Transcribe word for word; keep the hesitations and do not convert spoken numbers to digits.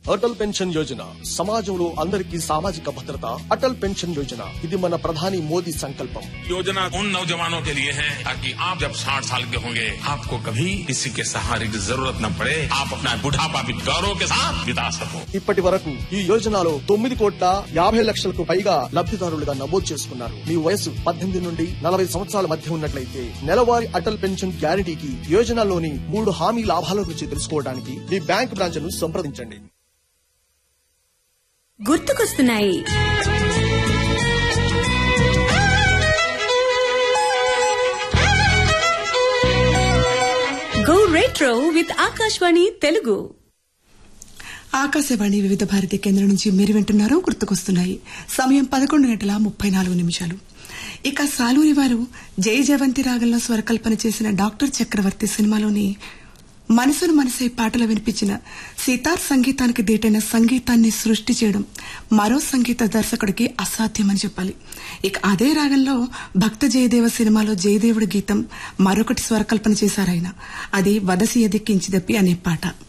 Atal pension Yojana సమాజంలో అందరికీ సామాజిక భద్రత. అటల్ పెన్షన్ యోజన ఇది మన ప్రధాని మోదీ సంకల్పం. योजना उन नौजवानों के लिए है ताकि आप जब साठ साल के होंगे आपको कभी किसी के सहारे की जरूरत न पड़े. आप अपना बुढ़ापा भी गौरव के साथ बिता सको. ఇప్పటి వరకు ఈ యోజనలో తొమ్మిది కోట్ల యాభై లక్షలకు పైగా లబ్ధిదారులుగా నమోదు చేసుకున్నారు. మీ వయసు పద్దెనిమిది నుండి నలభై సంవత్సరాల మధ్య ఉన్నట్లయితే నెలవారీ అటల్ పెన్షన్ గ్యారంటీకి యోజనలోని మూడు హామీ లాభాల గురించి తెలుసుకోవడానికి మీ బ్యాంక్ బ్రాంచ్ ను సంప్రదించండి. గుర్తుకొస్తున్నాయి go retro with Akashvani Telugu. Akashvani వివిధ భారతి కేంద్రం నుంచి మీరు వింటున్నారు గుర్తుకొస్తున్నాయి. సమయం పదకొండు గంటల ముప్పై నాలుగు నిమిషాలు. ఇక సాలూరి వారు జయ జవంతి రాగంలో స్వరకల్పన చేసిన డాక్టర్ చక్రవర్తి సినిమాలోని మనసును మనసై పాటలు వినిపించిన సితార్ సంగీతానికి దీటైన సంగీతాన్ని సృష్టి చేయడం మరో సంగీత దర్శకుడికి అసాధ్యమని చెప్పాలి. ఇక అదే రాగంలో భక్త జయదేవ సినిమాలో జయదేవుడి గీతం మరొకటి స్వరకల్పన చేశారాయన. అది వదసియ దిక్కించిదప్పి అనే పాట.